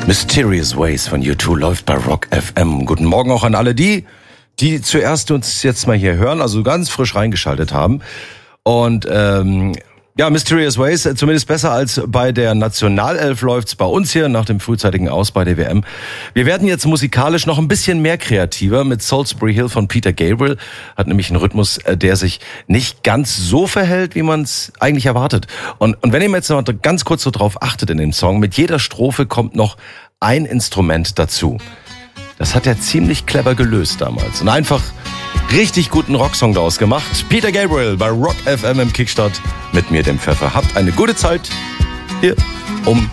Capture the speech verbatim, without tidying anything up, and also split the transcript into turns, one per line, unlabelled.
Mysterious Ways von U zwei läuft bei Rock F M. Guten Morgen auch an alle die, die zuerst uns jetzt mal hier hören, also ganz frisch reingeschaltet haben. Und ähm, ja, Mysterious Ways, zumindest besser als bei der Nationalelf läuft's bei uns hier nach dem frühzeitigen Aus bei der W M. Wir werden jetzt musikalisch noch ein bisschen mehr kreativer mit Salisbury Hill von Peter Gabriel. Hat nämlich einen Rhythmus, der sich nicht ganz so verhält, wie man es eigentlich erwartet. Und, und wenn ihr jetzt noch ganz kurz so drauf achtet in dem Song, mit jeder Strophe kommt noch ein Instrument dazu. Das hat er ziemlich clever gelöst damals. Und einfach richtig guten Rocksong daraus gemacht. Peter Gabriel bei Rock F M im Kickstart mit mir, dem Pfeffer. Habt eine gute Zeit hier um